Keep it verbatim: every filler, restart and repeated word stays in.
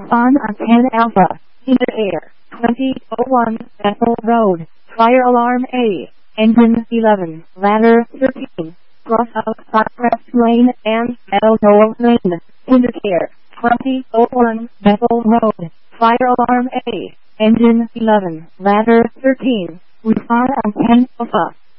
On on ten Alpha, in the air, twenty oh one, Bethel Road, fire alarm A, engine eleven, ladder thirteen, cross out Cypress Lane and Eldora Lane, in the air, twenty oh one, Bethel Road, fire alarm A, engine eleven, ladder thirteen, respond on ten Alpha.